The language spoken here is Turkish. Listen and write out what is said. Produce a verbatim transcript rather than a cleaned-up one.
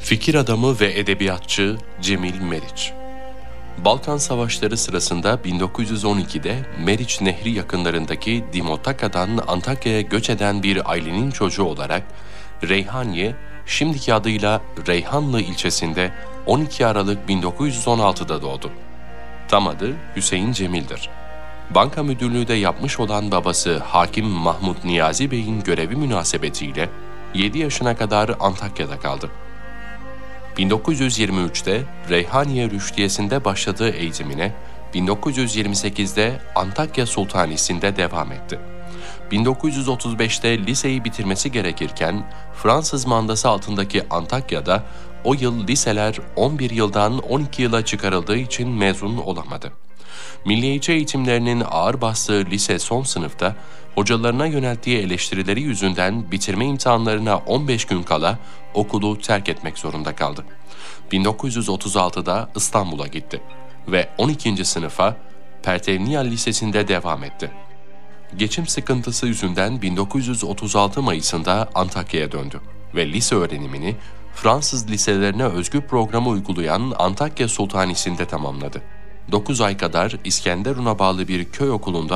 Fikir adamı ve edebiyatçı Cemil Meriç. Balkan Savaşları sırasında bin dokuz yüz on ikide Meriç Nehri yakınlarındaki Dimotaka'dan Antakya'ya göç eden bir ailenin çocuğu olarak Reyhaniye, şimdiki adıyla Reyhanlı ilçesinde on iki Aralık bin dokuz yüz on altıda doğdu. Tam adı Hüseyin Cemil'dir. Banka müdürlüğü de yapmış olan babası Hakim Mahmut Niyazi Bey'in görevi münasebetiyle yedi yaşına kadar Antakya'da kaldı. bin dokuz yüz yirmi üçte Reyhaniye Rüştiyesi'nde başladığı eğitimine bin dokuz yüz yirmi sekizde Antakya Sultanisi'nde devam etti. bin dokuz yüz otuz beşte liseyi bitirmesi gerekirken Fransız mandası altındaki Antakya'da o yıl liseler on bir yıldan on iki yıla çıkarıldığı için mezun olamadı. Milliyetçi eğitimlerinin ağır bastığı lise son sınıfta hocalarına yönelttiği eleştirileri yüzünden bitirme imtihanlarına on beş gün kala okulu terk etmek zorunda kaldı. bin dokuz yüz otuz altıda İstanbul'a gitti ve on ikinci sınıfa Pertevniyal Lisesi'nde devam etti. Geçim sıkıntısı yüzünden bin dokuz yüz otuz altı Mayıs'ında Antakya'ya döndü ve lise öğrenimini Fransız liselerine özgü programı uygulayan Antakya Sultanisi'nde tamamladı. dokuz ay kadar İskenderun'a bağlı bir köy okulunda